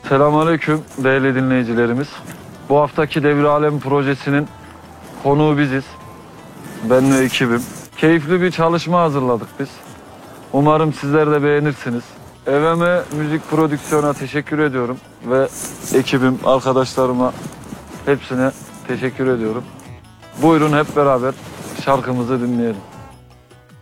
Selamünaleyküm değerli dinleyicilerimiz. Bu haftaki Devir Alem projesinin konuğu biziz. Ben ve ekibim. Keyifli bir çalışma hazırladık biz. Umarım sizler de beğenirsiniz. EVM Müzik Prodüksiyon'a teşekkür ediyorum ve ekibim, arkadaşlarıma hepsine teşekkür ediyorum. Buyurun hep beraber şarkımızı dinleyelim.